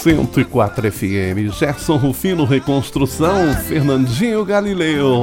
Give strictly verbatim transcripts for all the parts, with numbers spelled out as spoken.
cento e quatro F M. Gerson Rufino, Reconstrução. Fernandinho Galileu,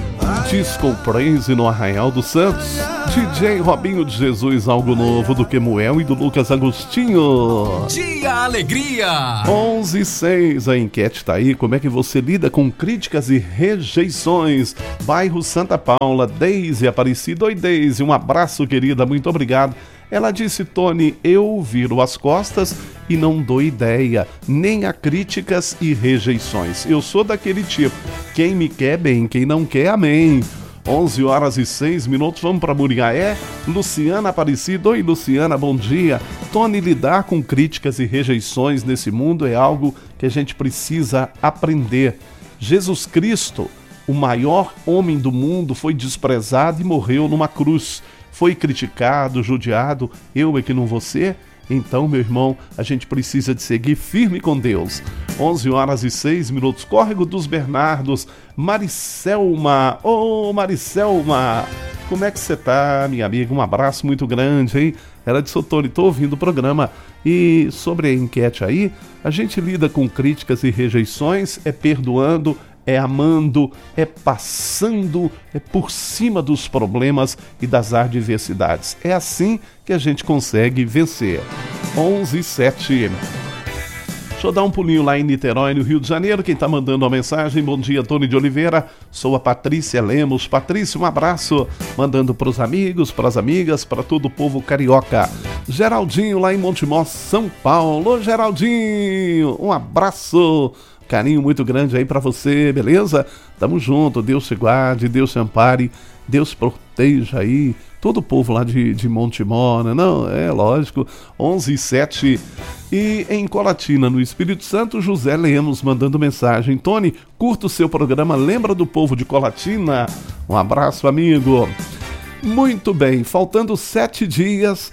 Disco Praise no Arraial dos Santos. D J Robinho de Jesus, Algo Novo do Kemuel e do Lucas Agostinho. Dia Alegria! onze e seis, a enquete tá aí. Como é que você lida com críticas e rejeições? Bairro Santa Paula, Deise Aparecida. Oi, Deise, um abraço, querida, muito obrigado. Ela disse: Tony, eu viro as costas e não dou ideia, nem a críticas e rejeições. Eu sou daquele tipo, quem me quer bem, quem não quer, amém. onze horas e seis minutos, vamos para Muriaé. Luciana Aparecida. Oi, Luciana, bom dia. Tony, lidar com críticas e rejeições nesse mundo é algo que a gente precisa aprender. Jesus Cristo, o maior homem do mundo, foi desprezado e morreu numa cruz. Foi criticado, judiado, eu é que não vou ser? Então, meu irmão, a gente precisa de seguir firme com Deus. onze horas e seis minutos, Córrego dos Bernardos. Maricelma, ô oh, Maricelma, como é que você tá, minha amiga? Um abraço muito grande, hein? Ela disse: Tony, tô ouvindo o programa. E sobre a enquete aí, a gente lida com críticas e rejeições, é perdoando, é amando, é passando, é por cima dos problemas e das adversidades. É assim que a gente consegue vencer. onze e sete. Deixa eu dar um pulinho lá em Niterói, no Rio de Janeiro. Quem está mandando a mensagem: bom dia, Tony de Oliveira. Sou a Patrícia Lemos. Patrícia, um abraço. Mandando para os amigos, para as amigas, para todo o povo carioca. Geraldinho, lá em Montemor, São Paulo. Ô, Geraldinho, um abraço. Carinho muito grande aí pra você, beleza? Tamo junto, Deus te guarde, Deus te ampare, Deus proteja aí todo o povo lá de, de Montemor, né? Não, é lógico. onze e sete. E em Colatina, no Espírito Santo, José Lemos mandando mensagem: Tony, curta o seu programa, lembra do povo de Colatina? Um abraço, amigo. Muito bem, faltando sete dias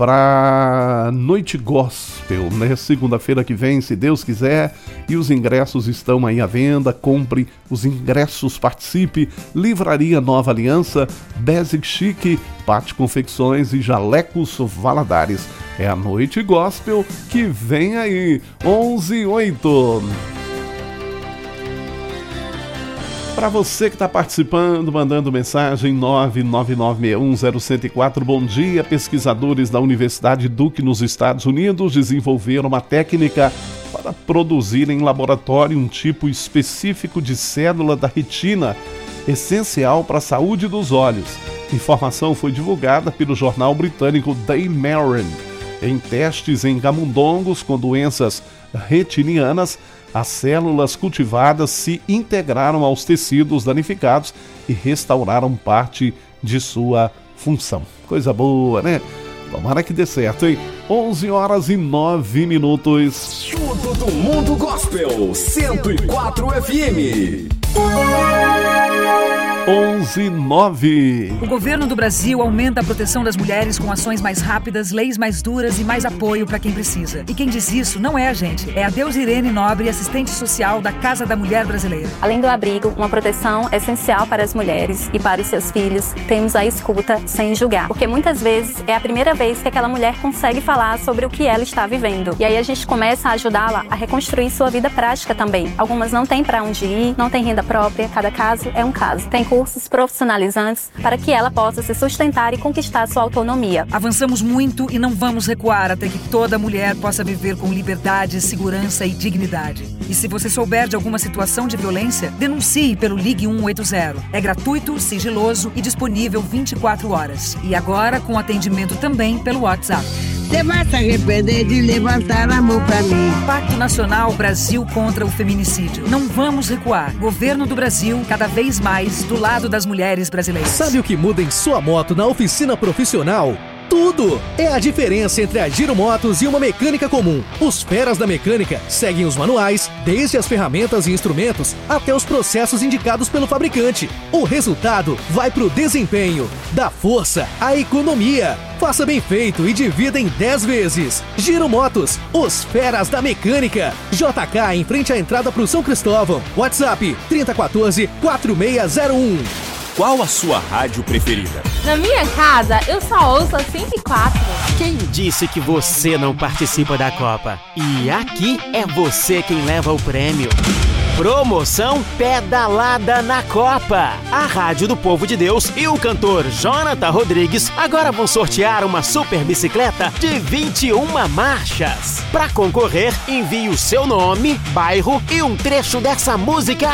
para Noite Gospel, né? Segunda-feira que vem, se Deus quiser, e os ingressos estão aí à venda. Compre os ingressos, participe. Livraria Nova Aliança, Basic Chic, Pátio Confecções e Jalecos Valadares. É a Noite Gospel que vem aí. onze e oito. Para você que está participando, mandando mensagem nove nove nove seis um zero um zero quatro. Bom dia, pesquisadores da Universidade Duke nos Estados Unidos desenvolveram uma técnica para produzir em laboratório um tipo específico de célula da retina, essencial para a saúde dos olhos. A informação foi divulgada pelo jornal britânico Daily Mail. Em testes em camundongos com doenças retinianas, as células cultivadas se integraram aos tecidos danificados e restauraram parte de sua função. Coisa boa, né? Tomara que dê certo, hein? onze horas e nove minutos. Tudo do Mundo Gospel, cento e quatro F M. onze e nove. O governo do Brasil aumenta a proteção das mulheres com ações mais rápidas, leis mais duras e mais apoio para quem precisa. E quem diz isso não é a gente, é a Deusirene Nobre, assistente social da Casa da Mulher Brasileira. Além do abrigo, uma proteção essencial para as mulheres e para os seus filhos, temos a escuta sem julgar. Porque muitas vezes é a primeira vez que aquela mulher consegue falar sobre o que ela está vivendo. E aí a gente começa a ajudá-la a reconstruir sua vida prática também. Algumas não têm para onde ir, não têm renda própria, cada caso é um caso. Tem cursos profissionalizantes para que ela possa se sustentar e conquistar sua autonomia. Avançamos muito e não vamos recuar até que toda mulher possa viver com liberdade, segurança e dignidade. E se você souber de alguma situação de violência, denuncie pelo Ligue um oito zero. É gratuito, sigiloso e disponível vinte e quatro horas. E agora com atendimento também pelo WhatsApp. Você vai se arrepender de levantar a mão pra mim. Pacto Nacional Brasil contra o Feminicídio. Não vamos recuar. Governo do Brasil, cada vez mais do lado das mulheres brasileiras. Sabe o que muda em sua moto na oficina profissional? Tudo! É a diferença entre a Giro Motos e uma mecânica comum. Os feras da mecânica seguem os manuais, desde as ferramentas e instrumentos até os processos indicados pelo fabricante. O resultado vai pro desempenho, dá força, a economia. Faça bem feito e divida em dez vezes. Giro Motos, os feras da mecânica. J K em frente à entrada pro São Cristóvão. WhatsApp trinta e quatorze, quarenta e seis zero um. Qual a sua rádio preferida? Na minha casa, eu só ouço a cento e quatro. Quem disse que você não participa da Copa? E aqui é você quem leva o prêmio. Promoção Pedalada na Copa. A Rádio do Povo de Deus e o cantor Jonathan Rodrigues agora vão sortear uma super bicicleta de vinte e uma marchas. Para concorrer, envie o seu nome, bairro e um trecho dessa música